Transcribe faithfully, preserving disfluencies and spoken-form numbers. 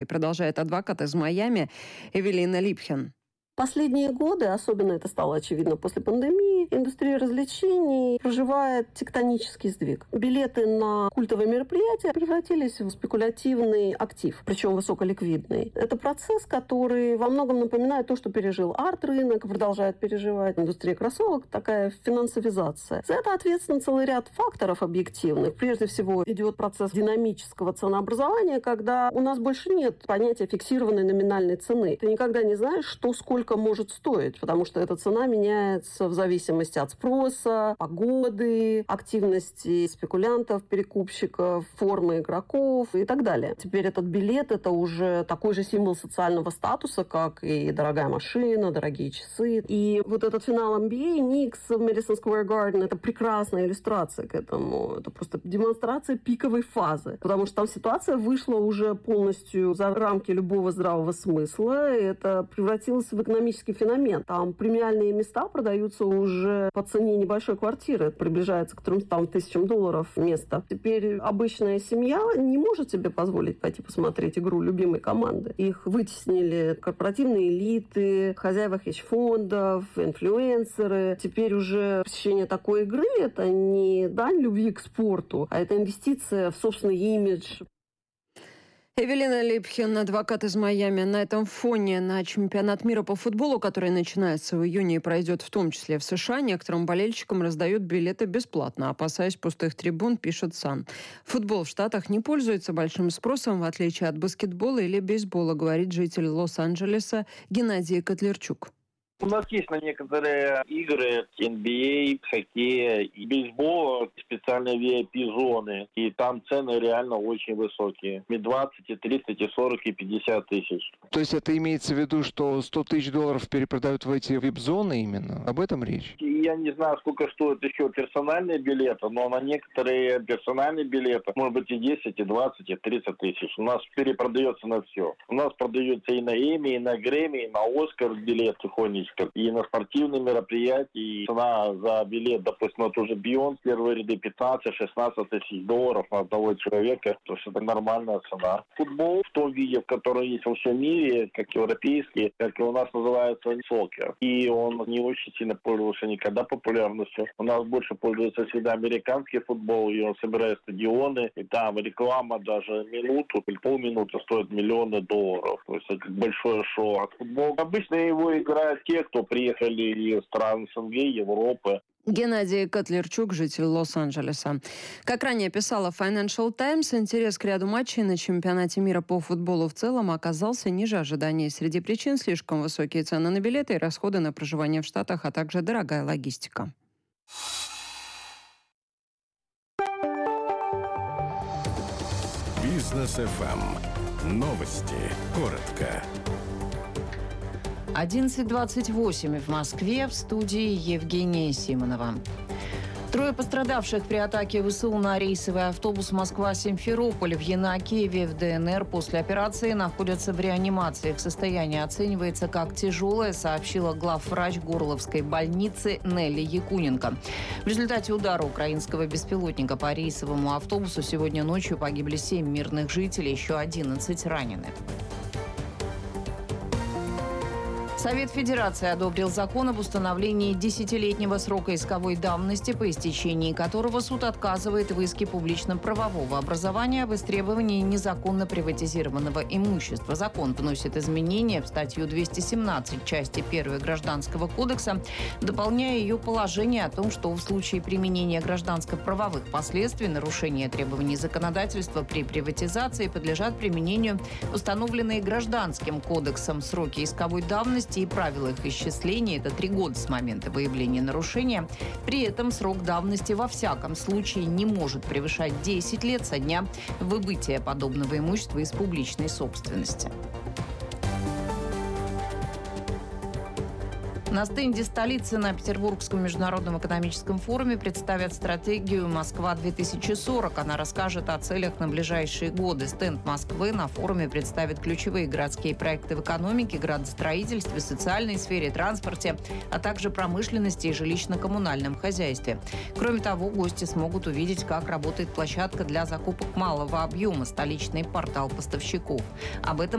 продолжает адвокат из Майами Эвелина Липхен. Последние годы, особенно это стало очевидно после пандемии, индустрия развлечений проживает тектонический сдвиг. Билеты на культовые мероприятия превратились в спекулятивный актив, причем высоколиквидный. Это процесс, который во многом напоминает то, что пережил арт-рынок, продолжает переживать индустрия кроссовок, такая финансовизация. За это ответственен целый ряд факторов объективных. Прежде всего, идет процесс динамического ценообразования, когда у нас больше нет понятия фиксированной номинальной цены. Ты никогда не знаешь, что сколько может стоить, потому что эта цена меняется в зависимости от спроса, погоды, активности спекулянтов, перекупщиков, формы игроков и так далее. Теперь этот билет – это уже такой же символ социального статуса, как и дорогая машина, дорогие часы. И вот этот финал эн би эй, Knicks в Madison Square Garden – это прекрасная иллюстрация к этому. Это просто демонстрация пиковой фазы, потому что там ситуация вышла уже полностью за рамки любого здравого смысла, и это превратилось в экономический феномен. Там премиальные места продаются уже по цене небольшой квартиры. Приближается к трёмстам тысячам долларов место. Теперь обычная семья не может себе позволить пойти посмотреть игру любимой команды. Их вытеснили корпоративные элиты, хозяева хедж-фондов, инфлюенсеры. Теперь уже посещение такой игры – это не дань любви к спорту, а это инвестиция в собственный имидж. Эвелина Липхен, адвокат из Майами. На этом фоне на чемпионат мира по футболу, который начинается в июне и пройдет в том числе в США, некоторым болельщикам раздают билеты бесплатно, опасаясь пустых трибун, пишет Сан. Футбол в Штатах не пользуется большим спросом, в отличие от баскетбола или бейсбола, говорит житель Лос-Анджелеса Геннадий Котлярчук. У нас есть на некоторые игры эн би эй, хоккея и бейсбола специальные ви ай пи-зоны. И там цены реально очень высокие. И двадцать, и тридцать, и сорок, и пятьдесят тысяч. То есть это имеется в виду, что сто тысяч долларов перепродают в эти вип-зоны именно? Об этом речь? Я не знаю, сколько стоят еще персональные билеты, но на некоторые персональные билеты может быть и десять, и двадцать, и тридцать тысяч. У нас перепродается на все. У нас продается и на Эмми, и на Грэмми, и на Оскар билет тихонечко. И на спортивные мероприятия. И цена за билет, допустим, это уже Бейонс, первые ряды пятнадцать-шестнадцать тысяч долларов на одного человека. То есть это нормальная цена. Футбол в том виде, в котором есть во всем мире, как европейский, как и у нас называется сокер. И он не очень сильно пользовался никогда популярностью. У нас больше пользуется всегда американский футбол, и он собирает стадионы, и там реклама даже минуту или полминуты стоит миллионы долларов. То есть это большое шоу. А футбол обычно его играют те, кто приехали из стран СНГ, Европы. Геннадий Котлярчук, житель Лос-Анджелеса. Как ранее писала Financial Times, интерес к ряду матчей на чемпионате мира по футболу в целом оказался ниже ожиданий. Среди причин слишком высокие цены на билеты и расходы на проживание в Штатах, а также дорогая логистика. Бизнес эф эм. Новости. Коротко. одиннадцать двадцать восемь в Москве, в студии Евгения Симонова. Трое пострадавших при атаке ВСУ на рейсовый автобус Москва-Симферополь в Янакиеве в Дэ Эн Эр после операции находятся в реанимации. Их состояние оценивается как тяжелое, сообщила главврач Горловской больницы Нелли Якуненко. В результате удара украинского беспилотника по рейсовому автобусу сегодня ночью погибли семь мирных жителей, еще одиннадцать ранены. Совет Федерации одобрил закон об установлении десятилетнего срока исковой давности, по истечении которого суд отказывает в иске публично-правового образования об истребовании незаконно приватизированного имущества. Закон вносит изменения в статью двести семнадцать части первой Гражданского кодекса, дополняя ее положение о том, что в случае применения гражданско-правовых последствий нарушения требований законодательства при приватизации подлежат применению установленные Гражданским кодексом сроки исковой давности и правила их исчисления – это три года с момента выявления нарушения. При этом срок давности во всяком случае не может превышать десять лет со дня выбытия подобного имущества из публичной собственности. На стенде столицы на Петербургском международном экономическом форуме представят стратегию «Москва-две тысячи сорок». Она расскажет о целях на ближайшие годы. Стенд Москвы на форуме представит ключевые городские проекты в экономике, градостроительстве, социальной сфере, транспорте, а также промышленности и жилищно-коммунальном хозяйстве. Кроме того, гости смогут увидеть, как работает площадка для закупок малого объема, столичный портал поставщиков. Об этом